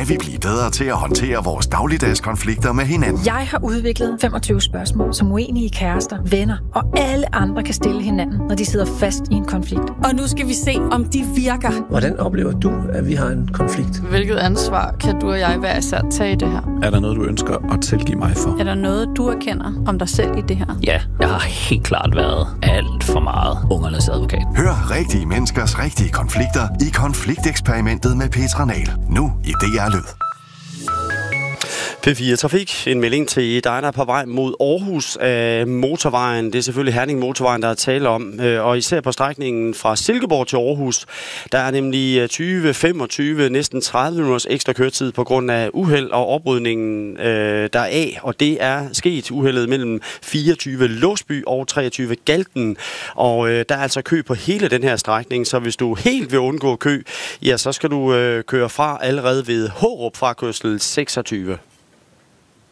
kan vi blive bedre til at håndtere vores dagligdags konflikter med hinanden. Jeg har udviklet 25 spørgsmål, som uenige kærester, venner og alle andre kan stille hinanden, når de sidder fast i en konflikt. Og nu skal vi se, om de virker. Hvordan oplever du, at vi har en konflikt? Hvilket ansvar kan du og jeg hver især tage i det her? Er der noget, du ønsker at tilgive mig for? Er der noget, du erkender om dig selv i det her? Ja, jeg har helt klart været alt for meget ungernes advokat. Hør rigtige menneskers rigtige konflikter i Konflikteksperimentet med Petra Nahl. Nu i DR Lyd. P4 Trafik. En melding til dig, der er på vej mod Aarhus af motorvejen. Det er selvfølgelig Herning Motorvejen, der er tale om. Og især på strækningen fra Silkeborg til Aarhus, der er nemlig 20-25, næsten 30 minutters ekstra køretid på grund af uheld og oprydningen deraf. Og det er sket uheldet mellem 24 Låsby og 23 Galten. Og der er altså kø på hele den her strækning, så hvis du helt vil undgå kø, ja, så skal du køre fra allerede ved Hårup frakørsel 26.